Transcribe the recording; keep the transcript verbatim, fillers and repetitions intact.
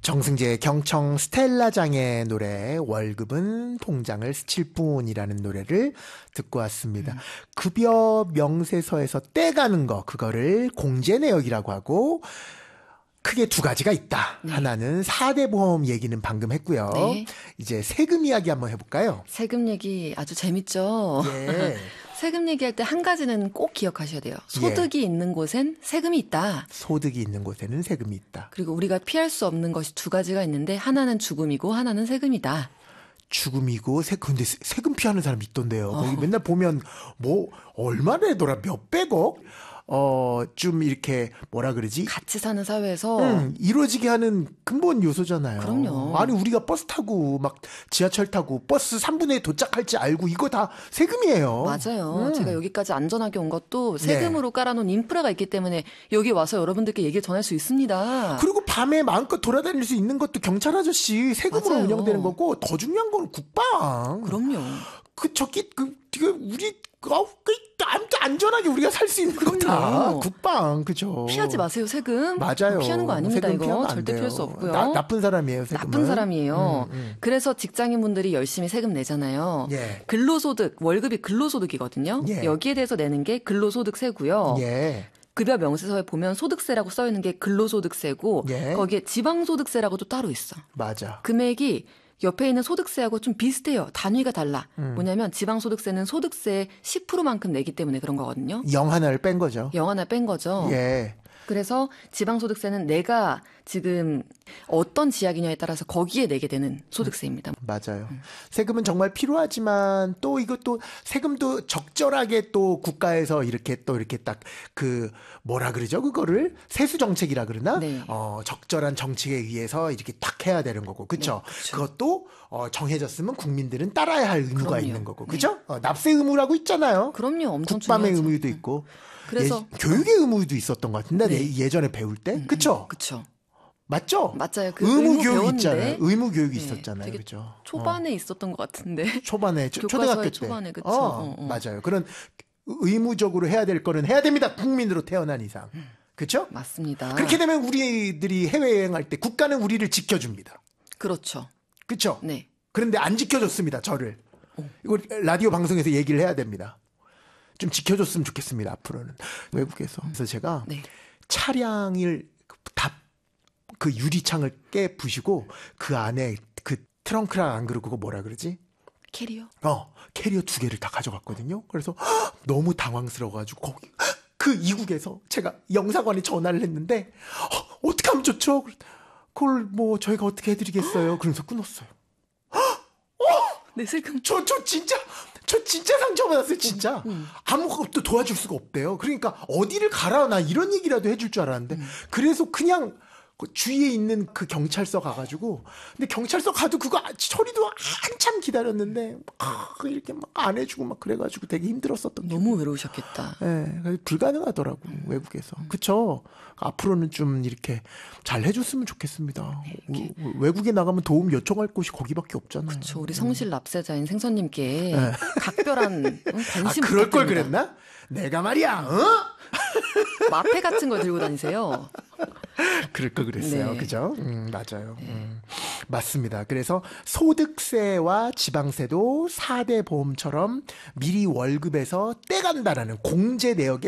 정승재 경청 스텔라장의 노래 월급은 통장을 스칠 뿐이라는 노래를 듣고 왔습니다. 음. 급여 명세서에서 떼가는 거 그거를 공제내역이라고 하고 크게 두 가지가 있다. 네. 하나는 사 대 보험 얘기는 방금 했고요. 네. 이제 세금 이야기 한번 해볼까요? 세금 얘기 아주 재밌죠. 예. 세금 얘기할 때 한 가지는 꼭 기억하셔야 돼요. 소득이 예. 있는 곳엔 세금이 있다. 소득이 있는 곳에는 세금이 있다. 그리고 우리가 피할 수 없는 것이 두 가지가 있는데 하나는 죽음이고 하나는 세금이다. 죽음이고 세 근데 세금 피하는 사람이 있던데요. 어. 거기 맨날 보면 뭐 얼마 내더라 몇백억 어 좀 이렇게 뭐라 그러지? 같이 사는 사회에서 응, 이루어지게 하는 근본 요소잖아요. 그럼요. 아니 우리가 버스 타고 막 지하철 타고 버스 삼 분에 도착할지 알고 이거 다 세금이에요. 맞아요. 음. 제가 여기까지 안전하게 온 것도 세금으로 네. 깔아놓은 인프라가 있기 때문에 여기 와서 여러분들께 얘기를 전할 수 있습니다. 그리고 밤에 마음껏 돌아다닐 수 있는 것도 경찰 아저씨 세금으로 맞아요. 운영되는 거고 더 중요한 건 국방. 그럼요. 그 저기 그 우리 아우 그 아무튼 안전하게 우리가 살 수 있는 거다. 국방 그죠. 피하지 마세요 세금. 맞아요. 피하는 거 아닙니다 이거. 절대 피할 수 없고요. 나, 나쁜 사람이에요 세금은. 나쁜 사람이에요. 음, 음. 그래서 직장인분들이 열심히 세금 내잖아요. 예. 근로소득 월급이 근로소득이거든요. 예. 여기에 대해서 내는 게 근로소득세고요. 예. 급여 명세서에 보면 소득세라고 써 있는 게 근로소득세고 예. 거기에 지방소득세라고도 따로 있어. 맞아. 금액이 옆에 있는 소득세하고 좀 비슷해요. 단위가 달라. 음. 뭐냐면 지방소득세는 소득세의 십 퍼센트만큼 내기 때문에 그런 거거든요. 영 하나를 뺀 거죠. 영 하나 뺀 거죠. 예. 그래서 지방소득세는 내가 지금 어떤 지역이냐에 따라서 거기에 내게 되는 소득세입니다. 음, 맞아요. 음. 세금은 정말 필요하지만 또 이것도 세금도 적절하게 또 국가에서 이렇게 또 이렇게 딱 그 뭐라 그러죠? 그거를 세수 정책이라 그러나 네. 어, 적절한 정책에 의해서 이렇게 딱 해야 되는 거고, 그렇죠? 네, 그것도 어, 정해졌으면 국민들은 따라야 할 의무가 그럼요. 있는 거고, 그렇죠? 네. 어, 납세 의무라고 있잖아요. 그럼요, 엄청 국방의 중요하죠. 의무도 있고. 그래서 예, 교육의 의무도 있었던 것 같은데 네. 예전에 배울 때, 음, 그렇죠? 그렇죠. 맞죠? 맞아요. 그 의무, 의무 교육 배웠는데, 있잖아요. 의무 교육이 네, 있었잖아요. 그죠? 초반에 어. 있었던 것 같은데. 초반에 초등학교 때. 초반에 그쵸. 어, 어, 어. 맞아요. 그런 의무적으로 해야 될 거는 해야 됩니다. 국민으로 태어난 이상. 그렇죠? 맞습니다. 그렇게 되면 우리들이 해외여행할 때 국가는 우리를 지켜줍니다. 그렇죠. 그렇죠? 네. 그런데 안 지켜줬습니다. 저를. 오. 이거 라디오 방송에서 얘기를 해야 됩니다. 좀 지켜줬으면 좋겠습니다. 앞으로는. 외국에서. 그래서 제가 네. 차량을 다 그 유리창을 깨 부시고 그 안에 그 트렁크랑 안 그러고 그거 뭐라 그러지? 캐리어? 어, 캐리어 두 개를 다 가져갔거든요. 그래서 헉, 너무 당황스러워가지고 거기 그 이국에서 제가 영사관에 전화를 했는데 어, 어떻게 하면 좋죠? 그걸 뭐 저희가 어떻게 해드리겠어요? 그러면서 끊었어요. 네, 슬금. 저, 저 진짜, 저 진짜 상처받았어요, 진짜. 음, 음. 아무것도 도와줄 수가 없대요. 그러니까 어디를 가라, 나 이런 얘기라도 해줄 줄 알았는데. 음. 그래서 그냥 그 주위에 있는 그 경찰서 가가지고. 근데 경찰서 가도 그거 처리도 한참 기다렸는데, 아, 이렇게 막 안 해주고 막 그래가지고 되게 힘들었었던 너무 기억이. 외로우셨겠다. 예, 네, 불가능하더라고, 음. 외국에서. 음. 그쵸? 앞으로는 좀 이렇게 잘 해줬으면 좋겠습니다. 네, 외국에 나가면 도움 요청할 곳이 거기밖에 없잖아요. 그렇죠. 우리 성실 납세자인 생선님께 네. 각별한 관심 아, 그럴 걸 그랬나? 내가 말이야, 어? 마패 같은 걸 들고 다니세요. 그럴 걸 그랬어요. 네. 그죠? 음, 맞아요. 네. 음, 맞습니다. 그래서 소득세와 지방세도 사 대 보험처럼 미리 월급에서 떼간다라는 공제 내역에